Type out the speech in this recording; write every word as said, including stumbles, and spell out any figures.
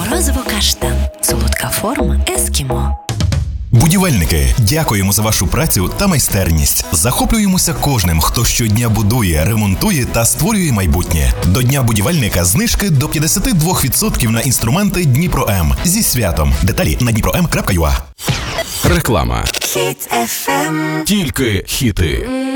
Морозиво каштан. Солодка форма ескімо. Будівельники, дякуємо за вашу працю та майстерність. Захоплюємося кожним, хто щодня будує, ремонтує та створює майбутнє. До Дня будівельника знижки до п'ятдесят два відсотки на інструменти Дніпро-М. Зі святом. Деталі на дніпро ем крапка ю а. Реклама. Хіт еф ем. Тільки хіти.